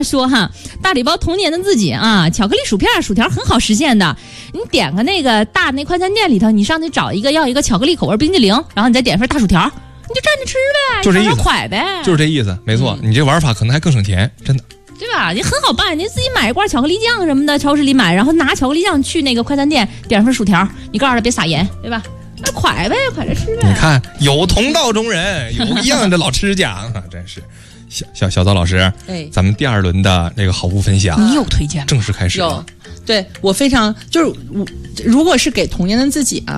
说哈，大礼包童年的自己啊，巧克力薯片、薯条很好实现的。你点个那个大那快餐店里头，你上去找要一个巧克力口味冰激凌，然后你再点份大薯条，你就蘸着吃呗， 就这意思， 快呗， 就是这意思，没错。你这玩法可能还更省钱，真的。 对吧？你很好办，你自己买一罐巧克力酱什么的，超市里买，然后拿巧克力酱去那个快餐店点份薯条，你告诉他别撒盐，对吧？那快呗，快着吃呗。 你看，有同道中人，有一样的老吃家，真是。小邹老师，咱们第2轮的那个好物分享， 你有推荐吗？ 正式开始了。 有，对我非常就是如果是给童年的自己啊。